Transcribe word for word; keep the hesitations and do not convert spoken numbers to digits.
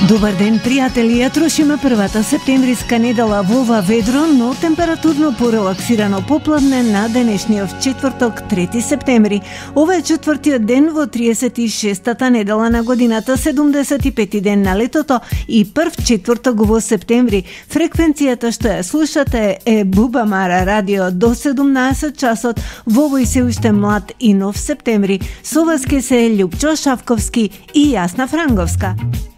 Добар ден, пријатели, ја трошиме првата септемвриска недела во ова ведро, но температурно порелаксирано поплавне на денешниот четврток, трети септември. Ова е четвртиот ден во триесет и шестата недела на годината, седумдесет и пети ден на летото и прв четврток во септември. Фреквенцијата што ја слушате е Бубамара радио до седумнаесет часот во овој се уште млад и нов септември. Со вас ке се Лјупчо Шавковски и Јасна Франговска.